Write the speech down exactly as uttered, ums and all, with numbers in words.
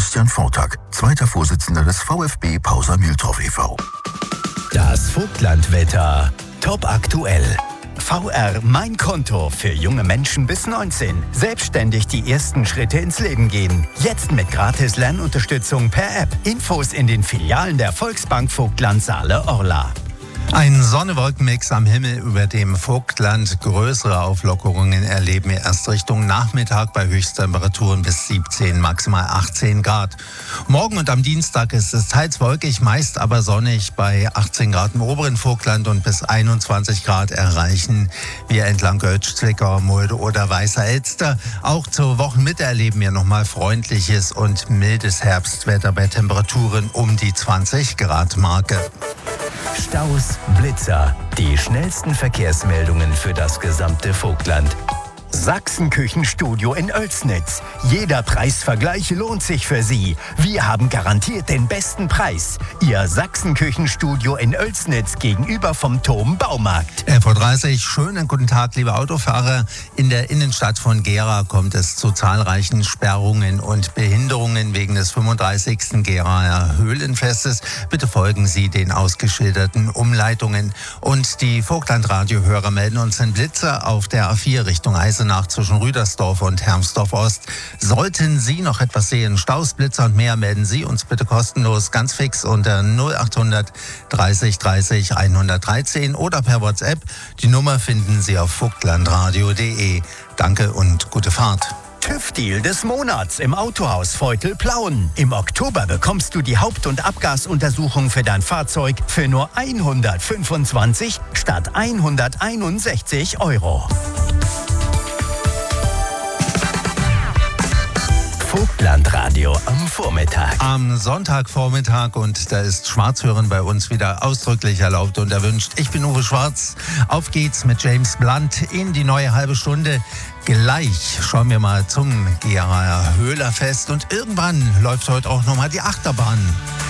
Christian Vortag, zweiter Vorsitzender des VfB Pausa-Mühldorf e V Das Vogtlandwetter. Top aktuell. V R Mein Konto für junge Menschen bis neunzehn. Selbstständig die ersten Schritte ins Leben gehen. Jetzt mit gratis Lernunterstützung per App. Infos in den Filialen der Volksbank Vogtland Saale-Orla. Ein Sonne-Wolken-Mix am Himmel über dem Vogtland. Größere Auflockerungen erleben wir erst Richtung Nachmittag bei Höchsttemperaturen bis siebzehn, maximal achtzehn Grad. Morgen und am Dienstag ist es teils wolkig, meist aber sonnig bei achtzehn Grad im oberen Vogtland und bis einundzwanzig Grad erreichen wir entlang Göltsch, Zwickau, Mulde oder Weißer Elster. Auch zur Wochenmitte erleben wir nochmal freundliches und mildes Herbstwetter bei Temperaturen um die zwanzig Grad Marke. Staus, Blitzer, die schnellsten Verkehrsmeldungen für das gesamte Vogtland. Sachsenküchenstudio in Oelsnitz. Jeder Preisvergleich lohnt sich für Sie. Wir haben garantiert den besten Preis. Ihr Sachsenküchenstudio in Oelsnitz gegenüber vom Thom Baumarkt. elf Uhr dreißig, schönen guten Tag, liebe Autofahrer. In der Innenstadt von Gera kommt es zu zahlreichen Sperrungen und Behinderungen wegen des fünfunddreißigsten Geraer Höhlenfestes. Bitte folgen Sie den ausgeschilderten Umleitungen. Und die Vogtland-Radio-Hörer melden uns einen Blitzer auf der A vier Richtung Eisenach zwischen Rüdersdorf und Hermsdorf Ost. Sollten Sie noch etwas sehen, Staus, Blitzer und mehr, melden Sie uns bitte kostenlos ganz fix unter null achthundert dreißig dreißig hundertdreizehn oder per WhatsApp. Die Nummer finden Sie auf vogtlandradio punkt de. Danke und gute Fahrt. TÜV-Deal des Monats im Autohaus Veutel-Plauen. Im Oktober bekommst du die Haupt- und Abgasuntersuchung für dein Fahrzeug für nur hundertfünfundzwanzig statt hunderteinundsechzig Euro. Vogtlandradio am Vormittag. Am Sonntagvormittag, und da ist Schwarzhören bei uns wieder ausdrücklich erlaubt und erwünscht. Ich bin Uwe Schwarz. Auf geht's mit James Blunt in die neue halbe Stunde. Gleich schauen wir mal zum Geraer Höhlerfest und irgendwann läuft heute auch nochmal die Achterbahn.